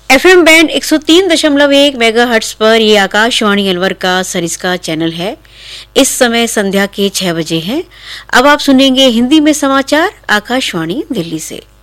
FM band 103.1 megahertz पर ये आकाशवाणी अलवर का सरिस्का चैनल है। इस समय संध्या के 6 बजे हैं। अब आप सुनेंगे हिंदी में समाचार आकाशवाणी दिल्ली से।